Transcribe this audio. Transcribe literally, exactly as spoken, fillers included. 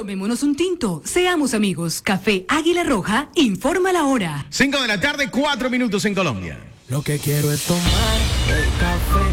Tomémonos un tinto, seamos amigos. Café Águila Roja, informa la hora. cinco de la tarde, cuatro minutos en Colombia. Lo que quiero es tomar el café.